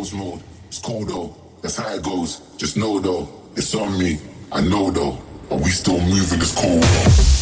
ghost mode. It's cool though, that's how it goes. Just know though, it's on me. I know though, but we still moving. It's cool though.